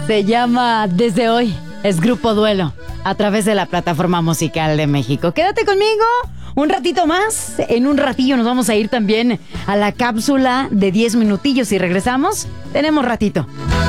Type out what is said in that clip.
Se llama Desde Hoy. Es Grupo Duelo a través de la Plataforma Musical de México. Quédate conmigo un ratito más. En un ratillo nos vamos a ir también a la cápsula de 10 minutillos y regresamos. Tenemos ratito.